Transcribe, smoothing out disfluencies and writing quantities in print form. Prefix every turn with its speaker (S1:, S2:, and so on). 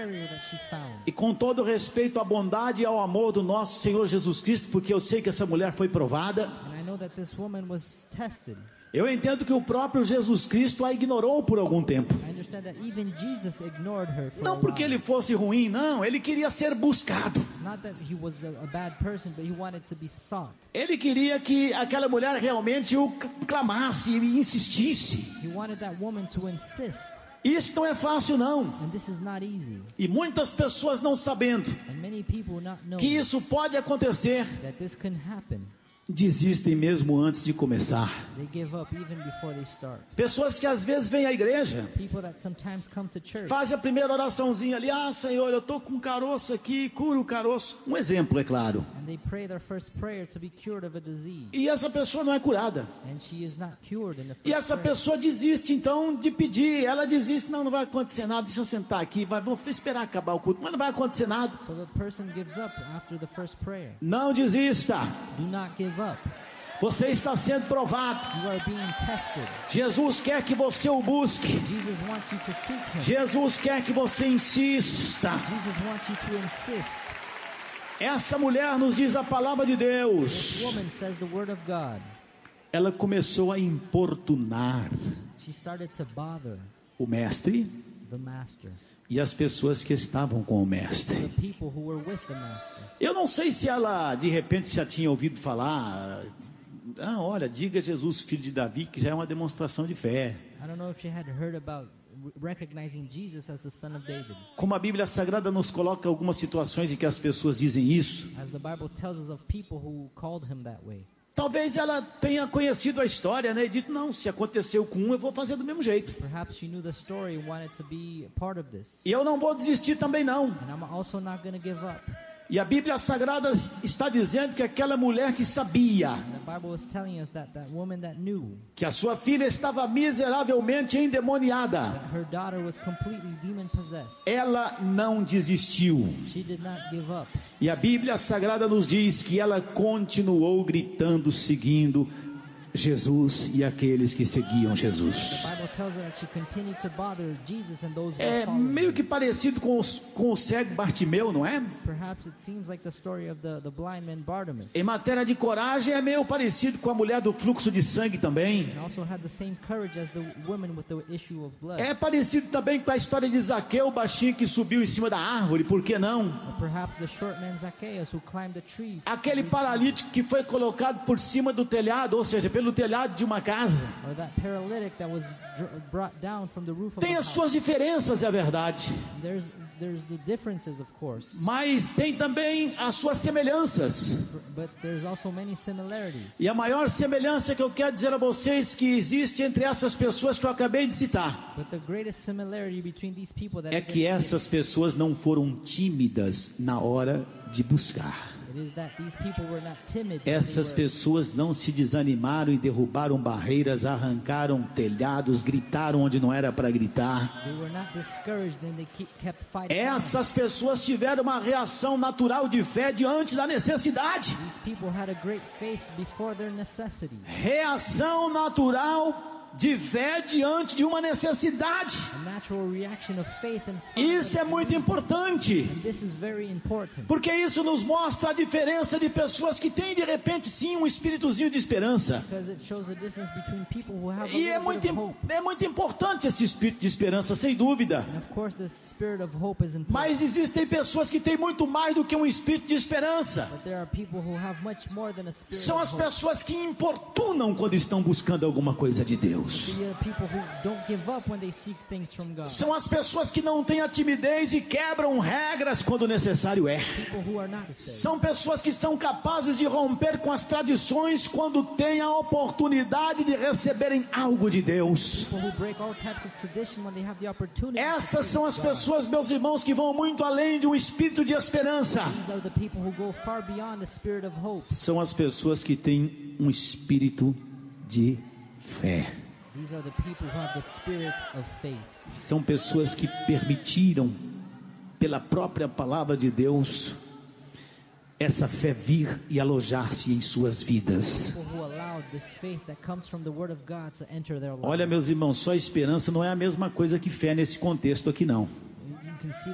S1: carrier that she found.
S2: E com todo respeito à bondade e ao amor do nosso Senhor Jesus Cristo, porque eu sei que essa mulher foi provada,
S1: And I know that this woman was tested.
S2: eu entendo que o próprio Jesus Cristo a ignorou por algum tempo.
S1: I understand that even Jesus ignored her for a
S2: Não porque
S1: while.
S2: ele fosse ruim, não, ele queria ser buscado.
S1: Not that he was a bad person, but he wanted to be sought.
S2: Ele queria que aquela mulher realmente o clamasse e insistisse.
S1: He wanted that woman to insist.
S2: Isso não é fácil, não.
S1: And this is not easy.
S2: E muitas pessoas não sabendo
S1: And many people not
S2: que
S1: knowing
S2: isso pode acontecer,
S1: that this can happen.
S2: desistem mesmo antes de começar.
S1: They give up even before they start.
S2: Pessoas que às vezes vêm à igreja,
S1: People that sometimes come to church,
S2: fazem a primeira oraçãozinha ali: ah, Senhor, eu estou com caroço aqui, cura o caroço. Um exemplo, é claro.
S1: and they pray their first prayer to be cured of a disease.
S2: E essa pessoa não é curada.
S1: And she is not cured in the
S2: E
S1: first
S2: essa
S1: prayer.
S2: pessoa desiste então de pedir. Ela desiste: não vai acontecer nada, deixa eu sentar aqui, vou esperar acabar o culto. Mas não vai acontecer nada.
S1: So the person gives up after the first prayer.
S2: Não desista.
S1: Do not give up.
S2: Você está sendo provado.
S1: You are being tested.
S2: Jesus quer que você o busque.
S1: Jesus wants you to seek him.
S2: Jesus quer que você insista.
S1: Jesus wants you to insist.
S2: Essa mulher nos diz a palavra de
S1: This
S2: Deus.
S1: woman says the word of God.
S2: Ela começou a importunar
S1: She started to bother
S2: o mestre
S1: the master,
S2: e as pessoas que estavam com o mestre.
S1: the people who were with the master.
S2: Eu não sei se ela de repente já tinha ouvido falar: ah, olha, diga Jesus, filho de Davi, que já é uma demonstração de fé.
S1: I don't know if she had heard about recognizing Jesus as the son of David.
S2: Como a Bíblia Sagrada nos coloca algumas situações em que as pessoas dizem isso.
S1: As the Bible tells us of people who called him that way.
S2: Talvez ela tenha conhecido a história, né? E dito: não, se aconteceu com um, eu vou fazer do mesmo jeito.
S1: Perhaps she knew the story and wanted to be a part of this.
S2: E eu não vou desistir também não.
S1: And I'm also not going to give up.
S2: E a Bíblia Sagrada está dizendo que aquela mulher que sabia
S1: And the Bible is telling us that that woman that knew
S2: que a sua filha estava miseravelmente endemoniada,
S1: that her daughter was completely demon possessed,
S2: ela não desistiu.
S1: she did not give up.
S2: E a Bíblia Sagrada nos diz que ela continuou gritando, seguindo Jesus e aqueles que seguiam Jesus.
S1: The Bible tells us that she continued to bother Jesus and those who were
S2: É
S1: following
S2: meio
S1: him.
S2: que parecido com o cego Bartimeu, não é?
S1: Perhaps it seems like the story of the blind man Bartimaeus.
S2: Em matéria de coragem é meio parecido com a mulher do fluxo de sangue também.
S1: And also had the same courage as the woman with the issue of blood.
S2: É parecido também com a história de Zaqueu, o baixinho que subiu em cima da árvore, por que não?
S1: Or perhaps the short man Zacchaeus who climbed the tree.
S2: Aquele paralítico que foi colocado por cima do telhado, ou seja, pelo telhado de uma casa.
S1: Or that paralytic that was brought down from the roof of
S2: Tem
S1: a
S2: as
S1: house.
S2: suas diferenças, é verdade,
S1: There's the differences, of course,
S2: mas tem também as suas semelhanças.
S1: but there's also many similarities.
S2: E a maior semelhança que eu quero dizer a vocês que existe entre essas pessoas que eu acabei de citar
S1: But the greatest similarity between these people that
S2: é que essas pessoas não foram tímidas na hora de buscar.
S1: it is that these people were not timid. when
S2: Essas
S1: they were-
S2: pessoas não se desanimaram e derrubaram barreiras, arrancaram telhados, gritaram onde não era para gritar.
S1: They were not discouraged and they kept fighting. on.
S2: Essas pessoas tiveram uma reação natural de fé diante da necessidade.
S1: These people had a great faith before their necessity.
S2: Reação natural de fé diante de uma necessidade.
S1: A natural reaction of faith and
S2: Isso é muito importante,
S1: And this is very important.
S2: porque isso nos mostra a diferença de pessoas que têm de repente sim um espíritozinho de esperança.
S1: Because it shows the difference between people who have a
S2: E é
S1: little bit of hope.
S2: muito importante esse espírito de esperança, sem dúvida.
S1: And of course the spirit of hope is important.
S2: Mas existem pessoas que têm muito mais do que um espírito de esperança.
S1: But there are people who have much more than a spirit
S2: São
S1: of
S2: as
S1: hope.
S2: pessoas que importunam quando estão buscando alguma coisa de Deus.
S1: They are people who don't give up when they seek things from God.
S2: São as pessoas que não têm a timidez e quebram regras quando necessário é.
S1: People who are not saved.
S2: São pessoas que são capazes de romper com as tradições quando têm a oportunidade de receberem algo de Deus.
S1: People who break all types of tradition when they have the opportunity. to
S2: Essas são as
S1: seek God.
S2: pessoas, meus irmãos, que vão muito além de um espírito de esperança.
S1: These are the people who go far beyond the spirit of hope.
S2: São as pessoas que têm um espírito de fé.
S1: These are the people who have the spirit of faith.
S2: São pessoas que permitiram, pela própria palavra de Deus, essa fé vir e alojar-se em suas vidas.
S1: People who allowed this faith that comes from the word of God to enter their lives.
S2: Olha, meus irmãos, só esperança não é a mesma coisa que fé nesse contexto aqui não.
S1: You can see